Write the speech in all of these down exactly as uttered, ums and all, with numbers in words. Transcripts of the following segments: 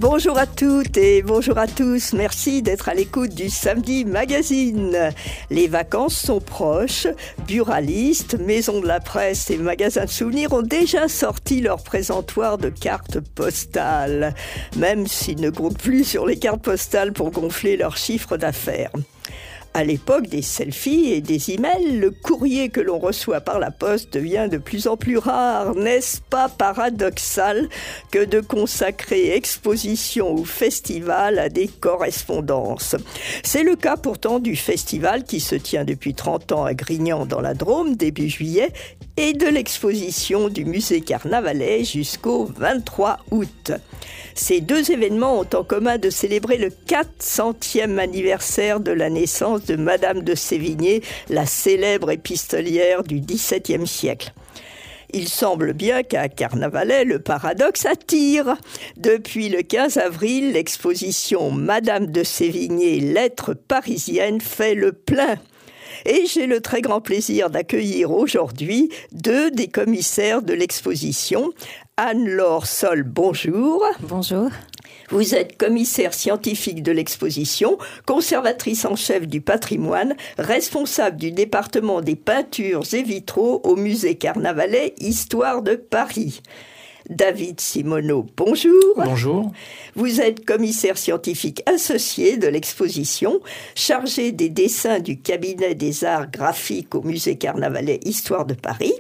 Bonjour à toutes et bonjour à tous. Merci d'être à l'écoute du Samedi Magazine. Les vacances sont proches. Buralistes, maisons de la presse et magasins de souvenirs ont déjà sorti leur présentoir de cartes postales, même s'ils ne comptent plus sur les cartes postales pour gonfler leur chiffre d'affaires. À l'époque des selfies et des emails, le courrier que l'on reçoit par la poste devient de plus en plus rare. N'est-ce pas paradoxal que de consacrer exposition ou festival à des correspondances? C'est le cas pourtant du festival qui se tient depuis trente ans à Grignan dans la Drôme début juillet et de l'exposition du musée Carnavalet jusqu'au vingt-trois août. Ces deux événements ont en commun de célébrer le quatre centième anniversaire de la naissance de Madame de Sévigné, la célèbre épistolière du dix-septième siècle. Il semble bien qu'à Carnavalet, le paradoxe attire. Depuis le quinze avril, l'exposition Madame de Sévigné, lettres parisiennes, fait le plein. Et j'ai le très grand plaisir d'accueillir aujourd'hui deux des commissaires de l'exposition. Anne-Laure Sol, bonjour. Bonjour. Vous êtes commissaire scientifique de l'exposition, conservatrice en chef du patrimoine, responsable du département des peintures et vitraux au musée Carnavalet, Histoire de Paris. David Simoneau, bonjour. Bonjour. Vous êtes commissaire scientifique associé de l'exposition, chargé des dessins du cabinet des arts graphiques au musée Carnavalet, Histoire de Paris.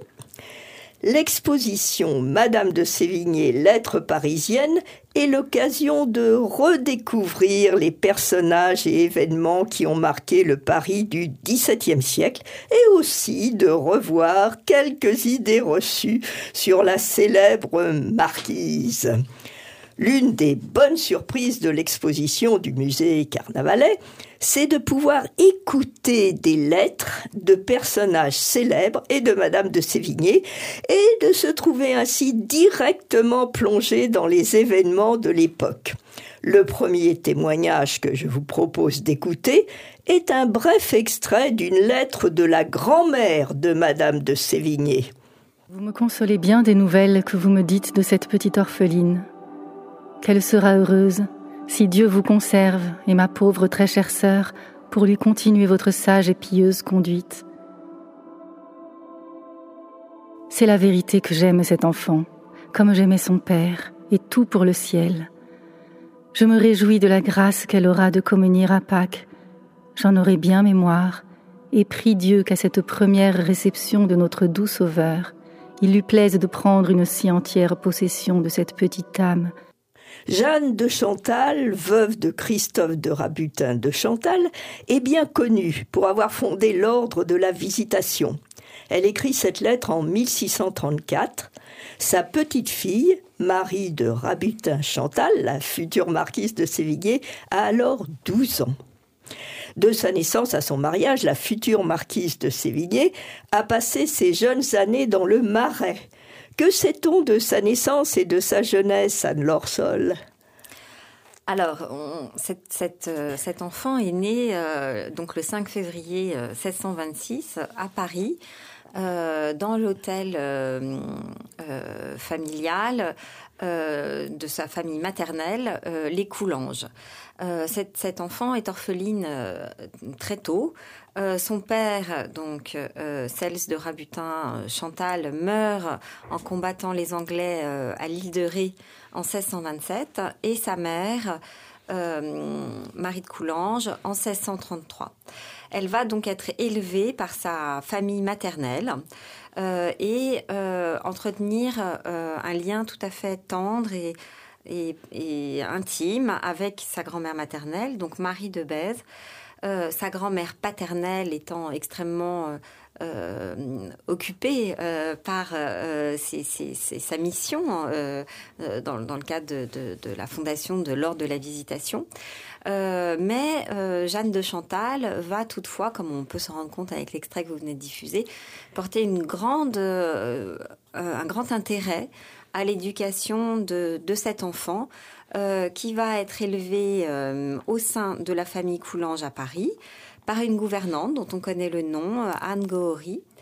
L'exposition Madame de Sévigné, lettres parisiennes est l'occasion de redécouvrir les personnages et événements qui ont marqué le Paris du dix-septième siècle et aussi de revoir quelques idées reçues sur la célèbre marquise. L'une des bonnes surprises de l'exposition du musée Carnavalet, c'est de pouvoir écouter des lettres de personnages célèbres et de Madame de Sévigné et de se trouver ainsi directement plongé dans les événements de l'époque. Le premier témoignage que je vous propose d'écouter est un bref extrait d'une lettre de la grand-mère de Madame de Sévigné. Vous me consolez bien des nouvelles que vous me dites de cette petite orpheline. Qu'elle sera heureuse, si Dieu vous conserve, et ma pauvre très chère sœur, pour lui continuer votre sage et pieuse conduite. C'est la vérité que j'aime cet enfant, comme j'aimais son père, et tout pour le ciel. Je me réjouis de la grâce qu'elle aura de communier à Pâques. J'en aurai bien mémoire, et prie Dieu qu'à cette première réception de notre doux Sauveur, il lui plaise de prendre une si entière possession de cette petite âme. Jeanne de Chantal, veuve de Christophe de Rabutin de Chantal, est bien connue pour avoir fondé l'ordre de la Visitation. Elle écrit cette lettre en mille six cent trente-quatre. Sa petite-fille, Marie de Rabutin-Chantal, la future marquise de Sévigné, a alors douze ans. De sa naissance à son mariage, la future marquise de Sévigné a passé ses jeunes années dans le Marais. Que sait-on de sa naissance et de sa jeunesse, Anne-Laure Sol ? Alors, on, cette, cette, euh, cet enfant est né euh, donc le cinq février euh, seize cent vingt-six à Paris, euh, dans l'hôtel euh, euh, familial euh, de sa famille maternelle, euh, les Coulanges. Euh, cet, cet enfant est orpheline euh, très tôt. Euh, son père, donc euh, Cels de Rabutin euh, Chantal, meurt en combattant les Anglais euh, à l'île de Ré en seize cent vingt-sept, et sa mère, euh, Marie de Coulanges, en seize cent trente-trois. Elle va donc être élevée par sa famille maternelle euh, et euh, entretenir euh, un lien tout à fait tendre et Et, et intime avec sa grand-mère maternelle, donc Marie de Bèze, euh, sa grand-mère paternelle étant extrêmement euh, euh, occupée euh, par euh, ses, ses, ses, sa mission euh, euh, dans, dans le cadre de, de, de la fondation de l'Ordre de la Visitation. Euh, mais euh, Jeanne de Chantal va toutefois, comme on peut se rendre compte avec l'extrait que vous venez de diffuser, porter une grande, euh, un grand intérêt à l'éducation de, de cet enfant euh, qui va être élevé euh, au sein de la famille Coulanges à Paris par une gouvernante dont on connaît le nom, Anne Gohori.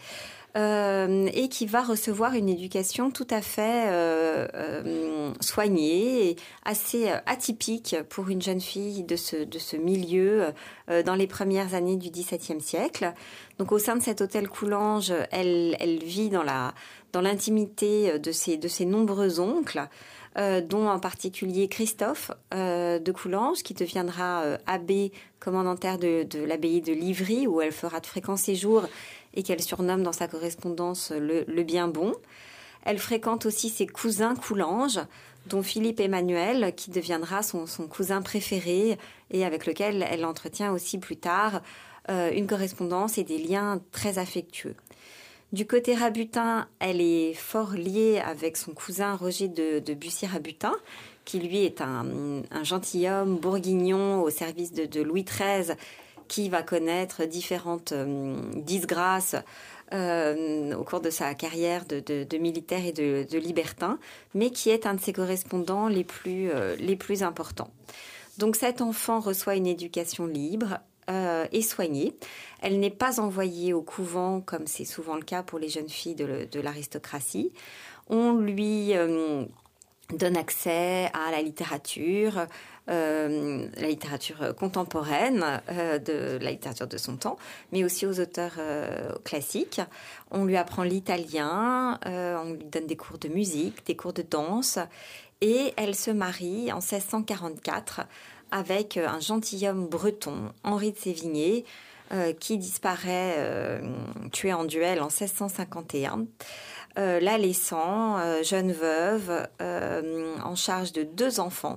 euh, et qui va recevoir une éducation tout à fait euh, euh, soignée et assez atypique pour une jeune fille de ce, de ce milieu euh, dans les premières années du dix-septième siècle. Donc au sein de cet hôtel Coulanges, elle, elle vit dans, la, dans l'intimité de ses, de ses nombreux oncles, Euh, dont en particulier Christophe euh, de Coulanges, qui deviendra euh, abbé commandataire de, de l'abbaye de Livry, où elle fera de fréquents séjours et qu'elle surnomme dans sa correspondance le, le bien bon. Elle fréquente aussi ses cousins Coulanges, dont Philippe Emmanuel, qui deviendra son, son cousin préféré et avec lequel elle entretient aussi plus tard euh, une correspondance et des liens très affectueux. Du côté Rabutin, elle est fort liée avec son cousin Roger de, de Bussy-Rabutin, qui lui est un, un gentilhomme bourguignon au service de, de Louis treize, qui va connaître différentes euh, disgrâces euh, au cours de sa carrière de, de, de militaire et de, de libertin, mais qui est un de ses correspondants les plus, euh, les plus importants. Donc cet enfant reçoit une éducation libre, Euh, est soignée. Elle n'est pas envoyée au couvent, comme c'est souvent le cas pour les jeunes filles de, de l'aristocratie. On lui euh, donne accès à la littérature, euh, la littérature contemporaine, euh, de la littérature de son temps, mais aussi aux auteurs euh, classiques. On lui apprend l'italien, euh, on lui donne des cours de musique, des cours de danse, et elle se marie en seize cent quarante-quatre avec un gentilhomme breton, Henri de Sévigné, euh, qui disparaît euh, tué en duel en seize cent cinquante et un, euh, la laissant euh, jeune veuve euh, en charge de deux enfants.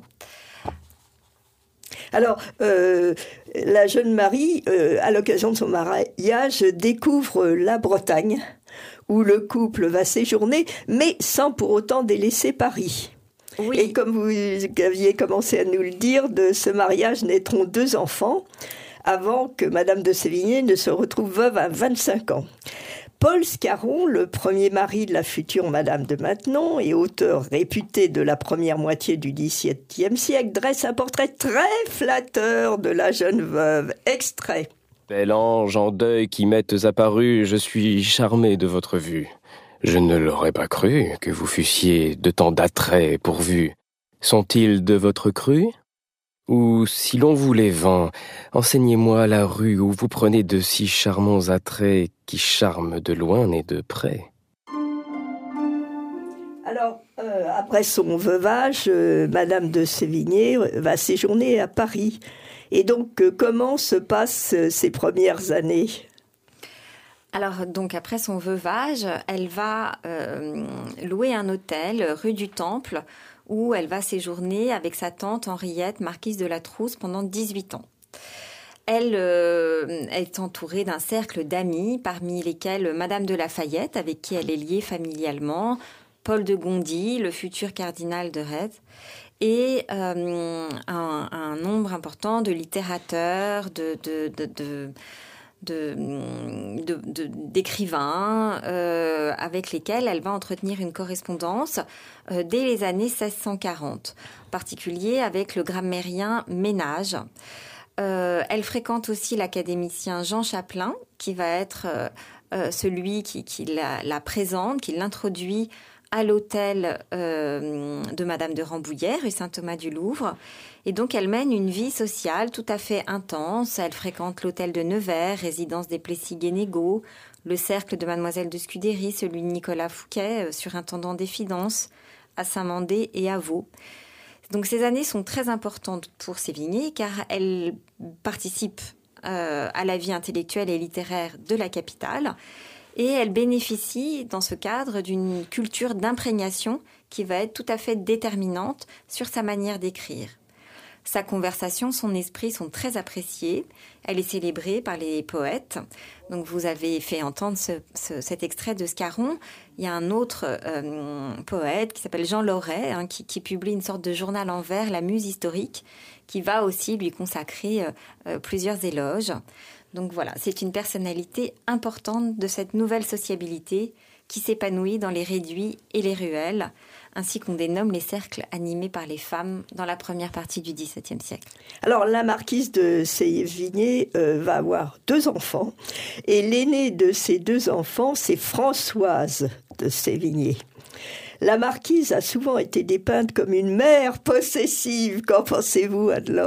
Alors, euh, la jeune Marie, euh, à l'occasion de son mariage, découvre la Bretagne, où le couple va séjourner, mais sans pour autant délaisser Paris. Oui. Et comme vous aviez commencé à nous le dire, de ce mariage naîtront deux enfants avant que Madame de Sévigné ne se retrouve veuve à vingt-cinq ans. Paul Scarron, le premier mari de la future Madame de Maintenon et auteur réputé de la première moitié du dix-septième siècle, dresse un portrait très flatteur de la jeune veuve. Extrait. Bel ange en deuil qui m'êtes apparu, je suis charmé de votre vue. Je ne l'aurais pas cru, que vous fussiez de tant d'attraits pourvus. Sont-ils de votre cru? Ou, si l'on vous les vend, enseignez-moi la rue où vous prenez de si charmants attraits qui charment de loin et de près. Alors, euh, après son veuvage, euh, Madame de Sévigné va séjourner à Paris. Et donc, euh, comment se passent euh, ces premières années ? Alors, donc, après son veuvage, elle va euh, louer un hôtel rue du Temple où elle va séjourner avec sa tante Henriette, marquise de la Trousse, pendant dix-huit ans. Elle euh, est entourée d'un cercle d'amis, parmi lesquels Madame de Lafayette, avec qui elle est liée familialement, Paul de Gondi, le futur cardinal de Retz, et euh, un, un nombre important de littérateurs, de... de, de, de De, de, de, d'écrivains euh, avec lesquels elle va entretenir une correspondance euh, dès les années seize cent quarante, en particulier avec le grammairien Ménage. Euh, elle fréquente aussi l'académicien Jean Chapelain, qui va être euh, euh, celui qui, qui la, la présente, qui l'introduit à l'hôtel euh, de Madame de Rambouillet, rue Saint-Thomas-du-Louvre. Et donc, elle mène une vie sociale tout à fait intense. Elle fréquente l'hôtel de Nevers, résidence des Plessis-Guénégaud, le cercle de Mademoiselle de Scudéry, celui de Nicolas Fouquet, surintendant des finances, à Saint-Mandé et à Vaud. Donc, ces années sont très importantes pour Sévigné, car elle participe euh, à la vie intellectuelle et littéraire de la capitale. Et elle bénéficie, dans ce cadre, d'une culture d'imprégnation qui va être tout à fait déterminante sur sa manière d'écrire. Sa conversation, son esprit sont très appréciés. Elle est célébrée par les poètes. Donc, vous avez fait entendre ce, ce, cet extrait de Scarron. Il y a un autre euh, poète qui s'appelle Jean Loret, hein, qui, qui publie une sorte de journal en vers, La Muse historique, qui va aussi lui consacrer euh, plusieurs éloges. Donc voilà, c'est une personnalité importante de cette nouvelle sociabilité qui s'épanouit dans les réduits et les ruelles, ainsi qu'on dénomme les cercles animés par les femmes dans la première partie du XVIIe siècle. Alors, la marquise de Sévigné euh, va avoir deux enfants, et l'aînée de ces deux enfants, c'est Françoise de Sévigné. La marquise a souvent été dépeinte comme une mère possessive. Qu'en pensez-vous, Anne-Laure ?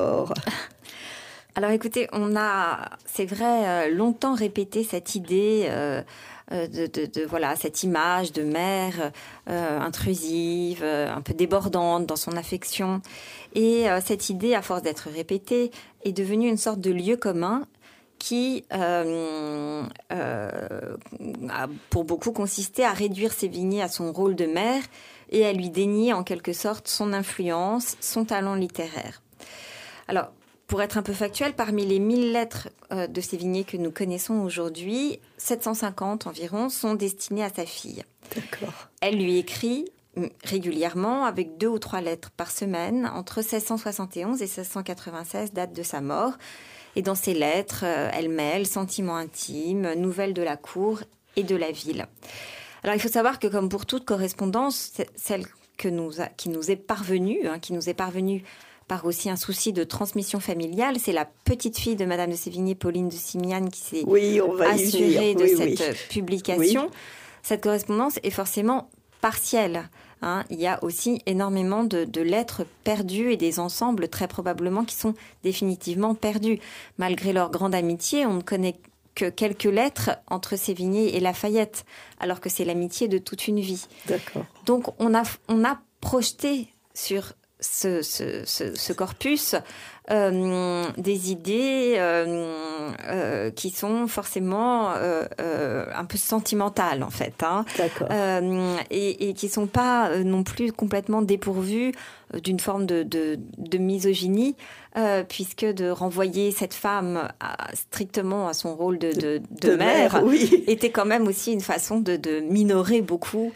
Alors écoutez, on a, c'est vrai, longtemps répété cette idée euh, de, de, de, voilà, cette image de mère euh, intrusive, euh, un peu débordante dans son affection. Et euh, cette idée, à force d'être répétée, est devenue une sorte de lieu commun qui, euh, euh, a pour beaucoup consisté à réduire Sévigné à son rôle de mère et à lui dénier en quelque sorte son influence, son talent littéraire. Alors, pour être un peu factuel, parmi les mille lettres euh, de Sévigné que nous connaissons aujourd'hui, sept cent cinquante environ sont destinées à sa fille. D'accord. Elle lui écrit régulièrement, avec deux ou trois lettres par semaine, entre seize cent soixante et onze et seize cent quatre-vingt-seize, date de sa mort. Et dans ces lettres, euh, elle mêle sentiments intimes, nouvelles de la cour et de la ville. Alors il faut savoir que comme pour toute correspondance, celle que nous a, qui nous est parvenue, hein, qui nous est parvenue par aussi un souci de transmission familiale, c'est la petite fille de Madame de Sévigné, Pauline de Simiane, qui s'est oui, on va assurée de oui, cette oui. publication. Oui. Cette correspondance est forcément partielle. Hein. Il y a aussi énormément de, de lettres perdues et des ensembles très probablement qui sont définitivement perdus. Malgré leur grande amitié, on ne connaît que quelques lettres entre Sévigné et Lafayette, alors que c'est l'amitié de toute une vie. D'accord. Donc on a, on a projeté sur ce, ce, ce, ce corpus euh, des idées euh, euh, qui sont forcément euh, euh, un peu sentimentales en fait, hein, D'accord. Euh, et, et qui sont pas euh, non plus complètement dépourvues d'une forme de, de, de misogynie, euh, puisque de renvoyer cette femme à, strictement à son rôle de, de, de, de mère, mère oui. était quand même aussi une façon de, de minorer beaucoup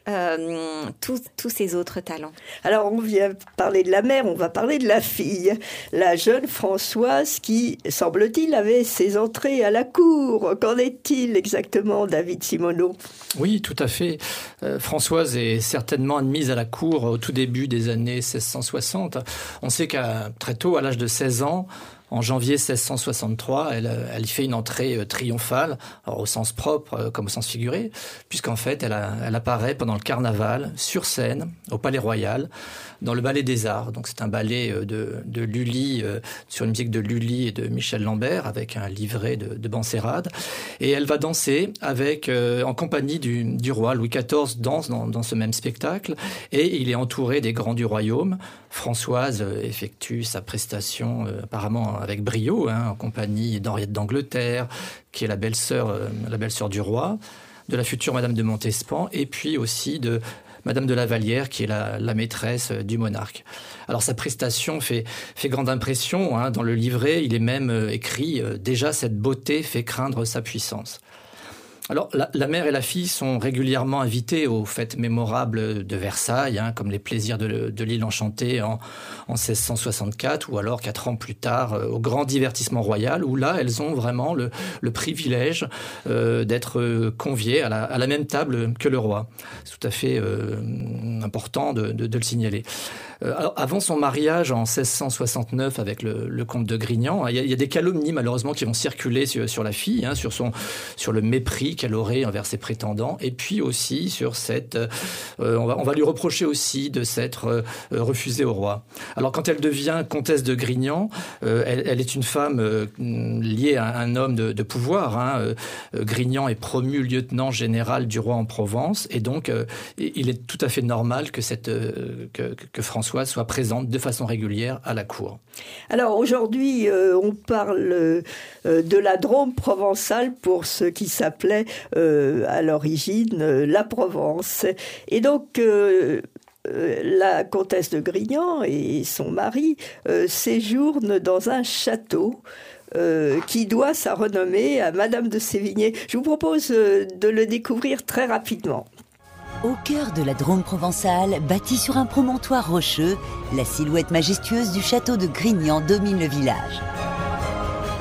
Euh, tous, tous ces autres talents. Alors, on vient parler de la mère, on va parler de la fille. La jeune Françoise qui, semble-t-il, avait ses entrées à la cour. Qu'en est-il exactement, David Simoneau ? Oui, tout à fait. Euh, Françoise est certainement admise à la cour au tout début des années seize cent soixante. On sait qu'à très tôt, à l'âge de seize ans, en janvier seize cent soixante-trois, elle, elle y fait une entrée euh, triomphale, alors au sens propre euh, comme au sens figuré, puisqu'en fait, elle, a, elle apparaît pendant le carnaval, sur scène, au Palais Royal, dans le Ballet des Arts. Donc c'est un ballet euh, de, de Lully, euh, sur une musique de Lully et de Michel Lambert, avec un livret de, de Benserade. Et elle va danser avec, euh, en compagnie du, du roi. Louis quatorze danse dans, dans ce même spectacle, et il est entouré des grands du royaume. Françoise euh, effectue sa prestation euh, apparemment avec brio, hein, en compagnie d'Henriette d'Angleterre, qui est la belle-sœur, euh, la belle-sœur du roi, de la future Madame de Montespan, et puis aussi de Madame de la Vallière, qui est la, la maîtresse du monarque. Alors sa prestation fait, fait grande impression, hein. Dans le livret, il est même euh, écrit euh, « Déjà cette beauté fait craindre sa puissance ». Alors, la, la mère et la fille sont régulièrement invitées aux fêtes mémorables de Versailles, hein, comme les plaisirs de, de l'île enchantée en, en seize cent soixante-quatre, ou alors quatre ans plus tard euh, au grand divertissement royal, où là, elles ont vraiment le, le privilège euh, d'être conviées à la, à la même table que le roi. C'est tout à fait euh, important de, de, de le signaler. Euh, alors, avant son mariage en seize cent soixante-neuf avec le, le comte de Grignan, il y, a, il y a des calomnies malheureusement qui vont circuler sur, sur la fille, hein, sur, son, sur le mépris qu'elle aurait envers ses prétendants, et puis aussi sur cette... Euh, on, va, on va lui reprocher aussi de s'être euh, refusée au roi. Alors quand elle devient comtesse de Grignan, euh, elle, elle est une femme euh, liée à un homme de, de pouvoir. Hein. Euh, Grignan est promu lieutenant général du roi en Provence, et donc euh, il est tout à fait normal que, cette, euh, que, que Françoise soit présente de façon régulière à la cour. Alors aujourd'hui, euh, on parle euh, de la Drôme provençale pour ce qui s'appelait Euh, à l'origine euh, la Provence. Et donc euh, euh, la comtesse de Grignan et son mari euh, séjournent dans un château euh, qui doit sa renommée à Madame de Sévigné. Je vous propose euh, de le découvrir très rapidement. Au cœur de la Drôme provençale, bâtie sur un promontoire rocheux, la silhouette majestueuse du château de Grignan domine le village.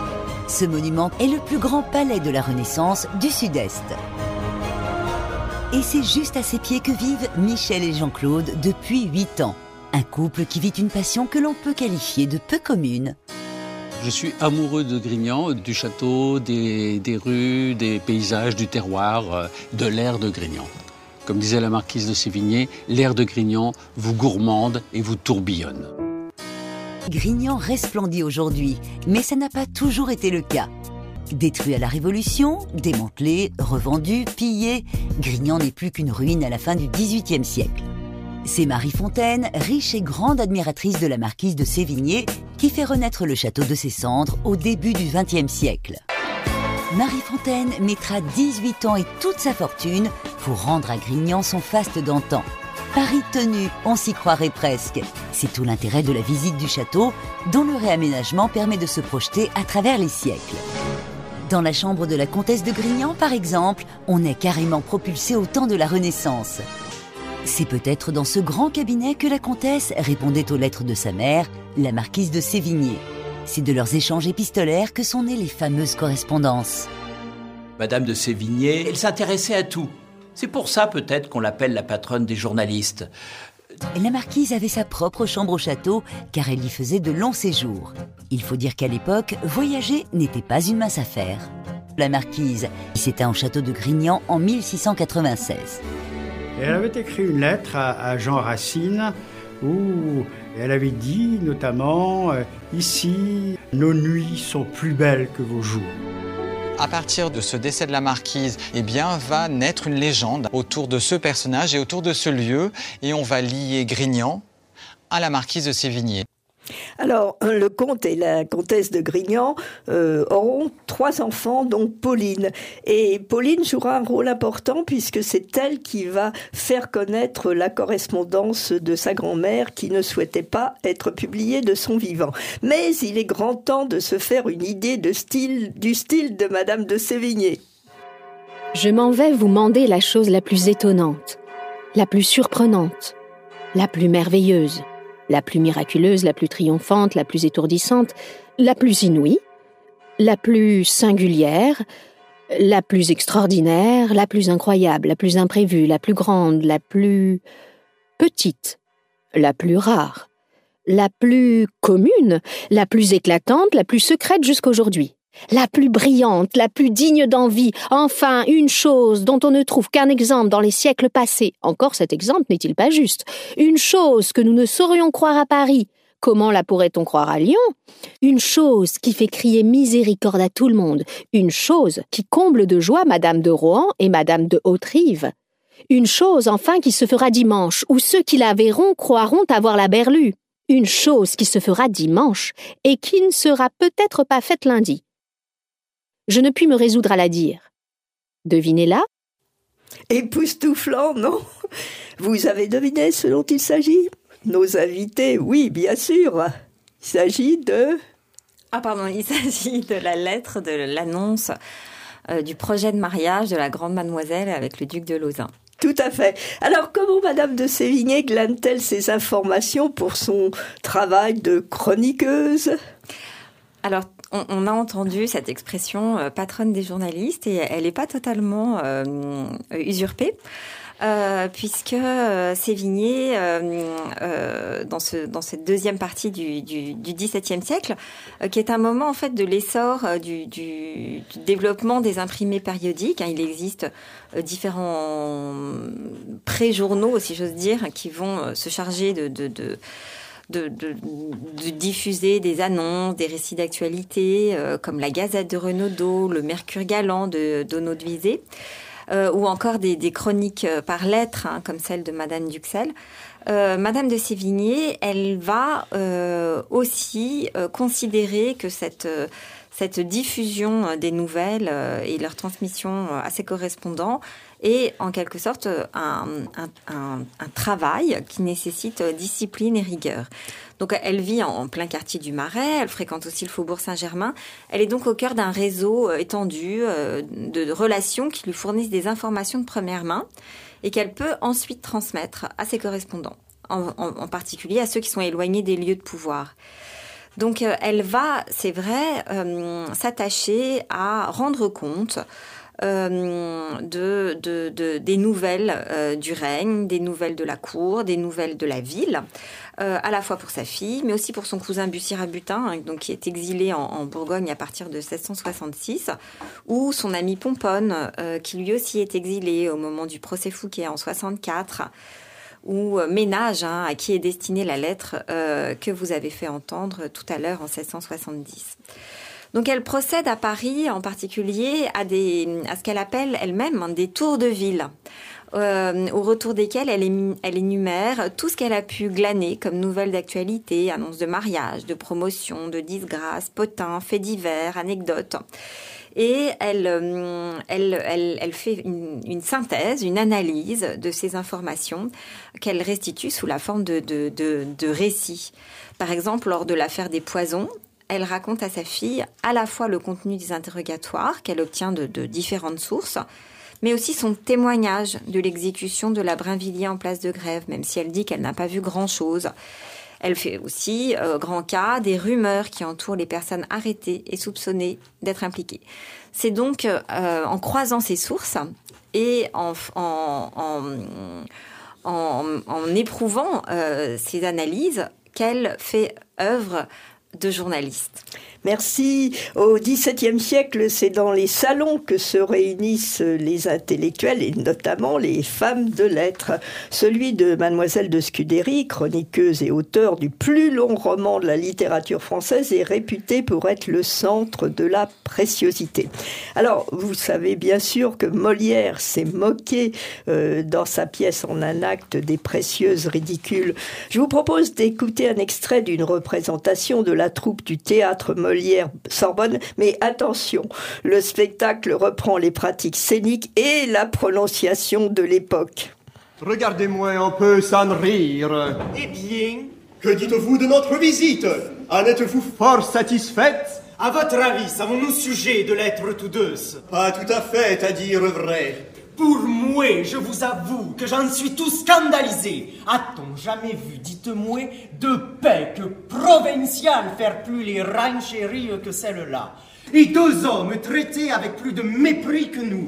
Ce monument est le plus grand palais de la Renaissance du Sud-Est. Et c'est juste à ses pieds que vivent Michel et Jean-Claude depuis huit ans. Un couple qui vit une passion que l'on peut qualifier de peu commune. Je suis amoureux de Grignan, du château, des, des rues, des paysages, du terroir, de l'air de Grignan. Comme disait la marquise de Sévigné, l'air de Grignan vous gourmande et vous tourbillonne. Grignan resplendit aujourd'hui, mais ça n'a pas toujours été le cas. Détruit à la Révolution, démantelé, revendu, pillé, Grignan n'est plus qu'une ruine à la fin du dix-huitième siècle. C'est Marie Fontaine, riche et grande admiratrice de la marquise de Sévigné, qui fait renaître le château de ses cendres au début du vingtième siècle. Marie Fontaine mettra dix-huit ans et toute sa fortune pour rendre à Grignan son faste d'antan. Paris tenu, on s'y croirait presque. C'est tout l'intérêt de la visite du château, dont le réaménagement permet de se projeter à travers les siècles. Dans la chambre de la comtesse de Grignan, par exemple, on est carrément propulsé au temps de la Renaissance. C'est peut-être dans ce grand cabinet que la comtesse répondait aux lettres de sa mère, la marquise de Sévigné. C'est de leurs échanges épistolaires que sont nées les fameuses correspondances. Madame de Sévigné, elle s'intéressait à tout. C'est pour ça peut-être qu'on l'appelle la patronne des journalistes. La marquise avait sa propre chambre au château, car elle y faisait de longs séjours. Il faut dire qu'à l'époque, voyager n'était pas une mince affaire. La marquise s'éteint au château de Grignan en mille six cent quatre-vingt-seize. Elle avait écrit une lettre à, à Jean Racine où elle avait dit notamment euh, « Ici, nos nuits sont plus belles que vos jours ». À partir de ce décès de la marquise, eh bien, va naître une légende autour de ce personnage et autour de ce lieu, et on va lier Grignan à la marquise de Sévigné. Alors, le comte et la comtesse de Grignan euh, auront trois enfants, dont Pauline. Et Pauline jouera un rôle important puisque c'est elle qui va faire connaître la correspondance de sa grand-mère qui ne souhaitait pas être publiée de son vivant. Mais il est grand temps de se faire une idée de style, du style de Madame de Sévigné. Je m'en vais vous mander la chose la plus étonnante, la plus surprenante, la plus merveilleuse, la plus miraculeuse, la plus triomphante, la plus étourdissante, la plus inouïe, la plus singulière, la plus extraordinaire, la plus incroyable, la plus imprévue, la plus grande, la plus petite, la plus rare, la plus commune, la plus éclatante, la plus secrète jusqu'aujourd'hui, la plus brillante, la plus digne d'envie, enfin une chose dont on ne trouve qu'un exemple dans les siècles passés. Encore cet exemple n'est-il pas juste? Une chose que nous ne saurions croire à Paris. Comment la pourrait-on croire à Lyon? Une chose qui fait crier miséricorde à tout le monde. Une chose qui comble de joie Madame de Rohan et Madame de Haute-Rive. Une chose enfin qui se fera dimanche, où ceux qui la verront croiront avoir la berlue. Une chose qui se fera dimanche et qui ne sera peut-être pas faite lundi. Je ne puis me résoudre à la dire. Devinez-la? Époustouflant, non? Vous avez deviné ce dont il s'agit? Nos invités, oui, bien sûr. Il s'agit de... Ah pardon, il s'agit de la lettre de l'annonce euh, du projet de mariage de la grande mademoiselle avec le duc de Lauzun. Tout à fait. Alors, comment Madame de Sévigné glane-t-elle ces informations pour son travail de chroniqueuse? Alors, on, on a entendu cette expression euh, patronne des journalistes et elle n'est pas totalement euh, usurpée. Euh, puisque euh, Sévigné, euh, euh, dans, ce, dans cette deuxième partie du, du, du dix-septième siècle, euh, qui est un moment en fait de l'essor euh, du, du, du développement des imprimés périodiques. Hein, il existe euh, différents pré-journaux, si j'ose dire, qui vont euh, se charger de, de, de De, de, de diffuser des annonces, des récits d'actualité, euh, comme la Gazette de Renaudot, le Mercure galant de d'Onaud de Visé, euh, ou encore des, des chroniques par lettres, hein, comme celle de Madame d'Uxelles. Euh, Madame de Sévigné, elle va euh, aussi euh, considérer que cette, euh, cette diffusion des nouvelles euh, et leur transmission à ses correspondants est en quelque sorte un, un, un, un travail qui nécessite discipline et rigueur. Donc elle vit en, en plein quartier du Marais, elle fréquente aussi le Faubourg Saint-Germain. Elle est donc au cœur d'un réseau étendu euh, de, de relations qui lui fournissent des informations de première main et qu'elle peut ensuite transmettre à ses correspondants, en, en, en particulier à ceux qui sont éloignés des lieux de pouvoir. Donc euh, elle va, c'est vrai, euh, s'attacher à rendre compte euh, de, de, de, des nouvelles euh, du règne, des nouvelles de la cour, des nouvelles de la ville, euh, à la fois pour sa fille, mais aussi pour son cousin Bussy-Rabutin, hein, donc, qui est exilé en, en Bourgogne à partir de seize cent soixante-six, ou son ami Pomponne, euh, qui lui aussi est exilé au moment du procès Fouquet en soixante-quatre, ou Ménage, hein, à qui est destinée la lettre euh, que vous avez fait entendre tout à l'heure en seize cent soixante-dix. Donc elle procède à Paris en particulier à, des, à ce qu'elle appelle elle-même des tours de ville, euh, au retour desquels elle, é, elle énumère tout ce qu'elle a pu glaner comme nouvelles d'actualité, annonces de mariage, de promotion, de disgrâce, potins, faits divers, anecdotes. Et elle, elle, elle, elle fait une, une synthèse, une analyse de ces informations qu'elle restitue sous la forme de, de, de, de récits. Par exemple, lors de l'affaire des poisons, elle raconte à sa fille à la fois le contenu des interrogatoires qu'elle obtient de, de différentes sources, mais aussi son témoignage de l'exécution de la Brinvilliers en place de Grève, même si elle dit qu'elle n'a pas vu grand-chose. Elle fait aussi euh, grand cas des rumeurs qui entourent les personnes arrêtées et soupçonnées d'être impliquées. C'est donc euh, en croisant ces sources et en, en, en, en, en éprouvant euh, ces analyses qu'elle fait œuvre de journaliste. Merci. Au dix-septième siècle, c'est dans les salons que se réunissent les intellectuels et notamment les femmes de lettres. Celui de Mademoiselle de Scudéry, chroniqueuse et auteure du plus long roman de la littérature française, est réputé pour être le centre de la préciosité. Alors, vous savez bien sûr que Molière s'est moqué euh, dans sa pièce en un acte des précieuses ridicules. Je vous propose d'écouter un extrait d'une représentation de la troupe du théâtre Molière Sorbonne, mais attention, le spectacle reprend les pratiques scéniques et la prononciation de l'époque. Regardez-moi un peu sans rire. Eh bien, que dites-vous de notre visite? En êtes-vous fort satisfaite? À votre avis, savons-nous sujet de l'être tous deux? Pas tout à fait, à dire vrai. Pour moi, je vous avoue que j'en suis tout scandalisé. A-t-on jamais vu, dites-moi, de paix que provincial faire plus les rancheries que celle-là? Et deux hommes traités avec plus de mépris que nous.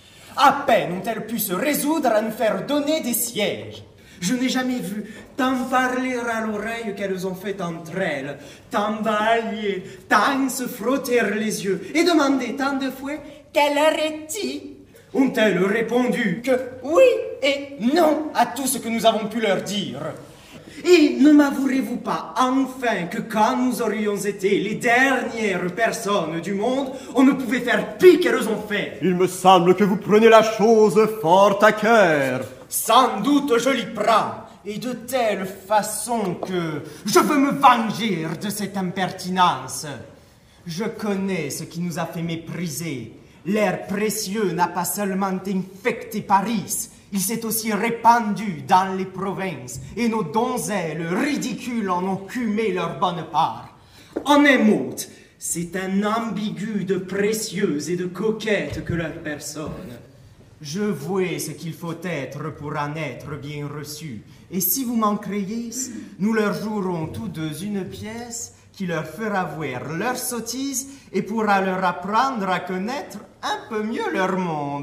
À peine ont-elles pu se résoudre à nous faire donner des sièges. Je n'ai jamais vu tant parler à l'oreille qu'elles ont fait entre elles, tant bailler, tant se frotter les yeux, et demander tant de fois quelle heure est-il? Ont-elles répondu que oui et non à tout ce que nous avons pu leur dire? Et ne m'avouerez-vous pas enfin que quand nous aurions été les dernières personnes du monde, on ne pouvait faire pire qu'elles ont fait? Il me semble que vous prenez la chose fort à cœur. Sans doute je l'y prends, et de telle façon que je veux me venger de cette impertinence. Je connais ce qui nous a fait mépriser. L'air précieux n'a pas seulement infecté Paris, il s'est aussi répandu dans les provinces, et nos donzelles ridicules en ont cumé leur bonne part. En un mot, c'est un ambigu de précieuses et de coquettes que leur personne. Je vois ce qu'il faut être pour en être bien reçu, et si vous m'en croyez, nous leur jouerons tous deux une pièce qui leur fera voir leur sottise et pourra leur apprendre à connaître un peu mieux leur monde.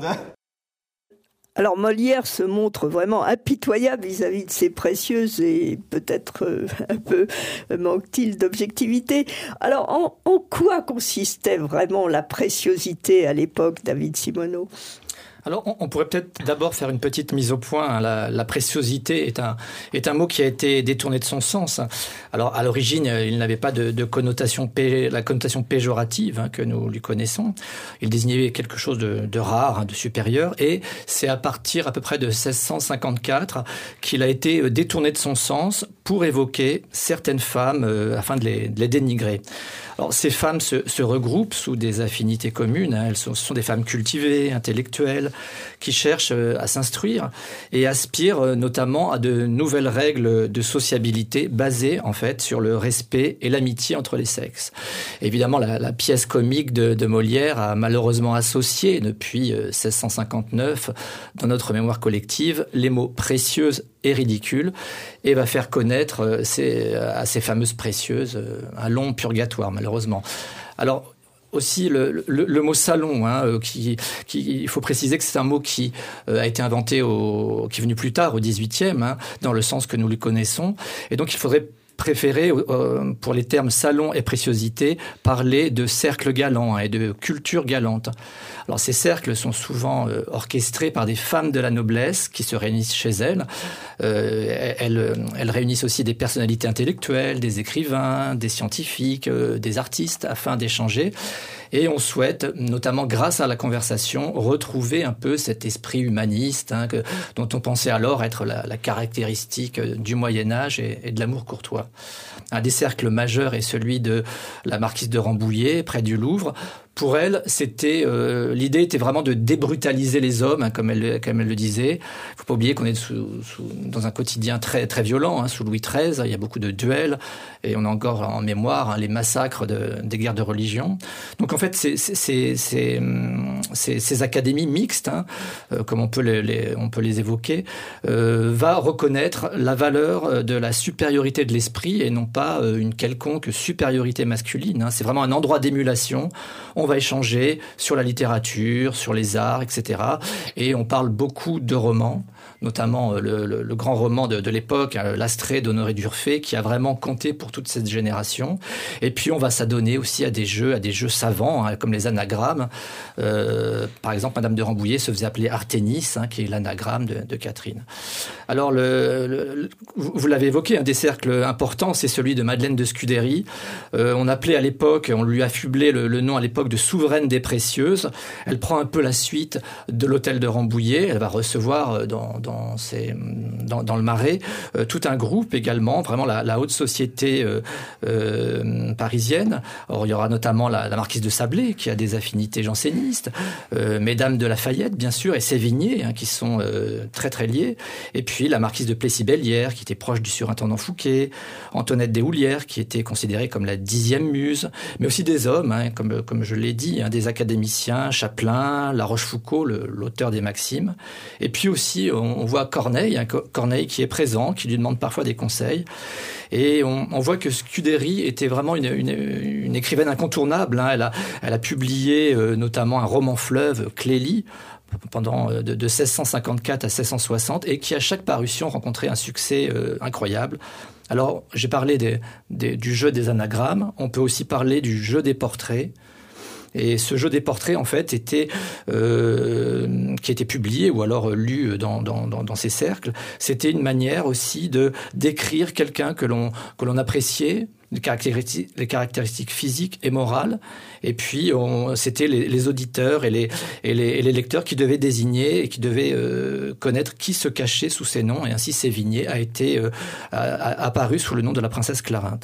Alors Molière se montre vraiment impitoyable vis-à-vis de ses précieuses et peut-être euh, un peu manque-t-il d'objectivité. Alors en, en quoi consistait vraiment la préciosité à l'époque, David Simoneau ? Alors, on, on pourrait peut-être d'abord faire une petite mise au point. La, la préciosité est un, est un mot qui a été détourné de son sens. Alors, à l'origine, il n'avait pas de, de connotation, pé, la connotation péjorative hein, que nous lui connaissons. Il désignait quelque chose de, de rare, hein, de supérieur. Et c'est à partir à peu près de seize cent cinquante-quatre qu'il a été détourné de son sens pour évoquer certaines femmes euh, afin de les, de les dénigrer. Alors, ces femmes se, se regroupent sous des affinités communes. Hein. Elles sont, ce sont des femmes cultivées, intellectuelles, qui cherchent à s'instruire et aspirent notamment à de nouvelles règles de sociabilité basées en fait sur le respect et l'amitié entre les sexes. Évidemment, la, la pièce comique de, de Molière a malheureusement associé depuis seize cent cinquante-neuf dans notre mémoire collective les mots précieuse et ridicule et va faire connaître ces, à ces fameuses précieuses un long purgatoire malheureusement. Alors, aussi le, le, le mot salon, hein, qui, qui, il faut préciser que c'est un mot qui euh, a été inventé, au, qui est venu plus tard, au dix-huitième, hein, dans le sens que nous le connaissons. Et donc, il faudrait préférer, euh, pour les termes salon et préciosité, parler de cercles galants, hein, et de culture galante. Alors, ces cercles sont souvent euh, orchestrés par des femmes de la noblesse qui se réunissent chez elles. Euh, elles, elles réunissent aussi des personnalités intellectuelles, des écrivains, des scientifiques, euh, des artistes, afin d'échanger. Et on souhaite, notamment grâce à la conversation, retrouver un peu cet esprit humaniste, hein, que, dont on pensait alors être la, la caractéristique du Moyen-Âge et, et de l'amour courtois. Un des cercles majeurs est celui de la marquise de Rambouillet, près du Louvre. Pour elle, c'était euh, l'idée était vraiment de débrutaliser les hommes, hein, comme elle comme elle le disait. Il faut pas oublier qu'on est sous, sous, dans un quotidien très très violent, hein, sous Louis treize. Il y a beaucoup de duels et on a encore en mémoire, hein, les massacres de, des guerres de religion. Donc en fait, c'est, c'est, c'est, c'est, c'est, ces académies mixtes, hein, euh, comme on peut les, les on peut les évoquer, euh, va reconnaître la valeur de la supériorité de l'esprit et non pas euh, une quelconque supériorité masculine. Hein. C'est vraiment un endroit d'émulation. On va échanger sur la littérature, sur les arts, et cetera. Et on parle beaucoup de romans, notamment le, le, le grand roman de, de l'époque, L'Astrée d'Honoré d'Urfé, qui a vraiment compté pour toute cette génération. Et puis on va s'adonner aussi à des jeux, à des jeux savants, hein, comme les anagrammes. Euh, par exemple, Madame de Rambouillet se faisait appeler Arténis, hein, qui est l'anagramme de, de Catherine. Alors, le, le, vous l'avez évoqué, un des cercles importants, c'est celui de Madeleine de Scudéry. Euh, on appelait à l'époque, on lui affublait le, le nom à l'époque de souveraine des précieuses. Elle prend un peu la suite de l'hôtel de Rambouillet. Elle va recevoir dans, dans, ses, dans, dans le Marais euh, tout un groupe également, vraiment la, la haute société euh, euh, parisienne. Or, il y aura notamment la, la marquise de Sablé qui a des affinités jansénistes, euh, Mesdames de Lafayette bien sûr et Sévigné, hein, qui sont euh, très très liés. Et puis la marquise de Plessis-Bellière qui était proche du surintendant Fouquet, Antoinette des Houlières qui était considérée comme la dixième muse, mais aussi des hommes, hein, comme comme je l'ai dit, hein, des académiciens, Chapelain, La Rochefoucauld, le, l'auteur des Maximes. Et puis aussi, on, on voit Corneille, hein, Corneille qui est présent, qui lui demande parfois des conseils. Et on, on voit que Scudéry était vraiment une, une, une écrivaine incontournable. Hein. Elle a, elle a publié euh, notamment un roman fleuve, Clélie, pendant de, de seize cent cinquante-quatre à seize cent soixante, et qui à chaque parution rencontrait un succès euh, incroyable. Alors, j'ai parlé des, des, du jeu des anagrammes, on peut aussi parler du jeu des portraits. Et ce jeu des portraits, en fait, était euh, qui était publié ou alors lu dans, dans, dans, dans ces cercles. C'était une manière aussi de d'écrire quelqu'un que l'on que l'on appréciait, les caractéristiques, les caractéristiques physiques et morales. Et puis, on, c'était les, les auditeurs et les, et, les, et les lecteurs qui devaient désigner et qui devaient euh, connaître qui se cachait sous ces noms. Et ainsi, Sévigné a été euh, a, a apparu sous le nom de la princesse Clarinthe.